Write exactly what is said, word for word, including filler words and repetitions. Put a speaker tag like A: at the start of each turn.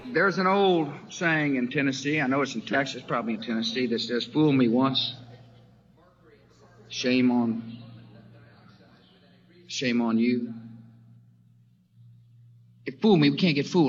A: There's an old saying in Tennessee, I know it's in Texas, probably in Tennessee, that says, fool me once, shame on, shame on you. If fool me, we can't get fooled.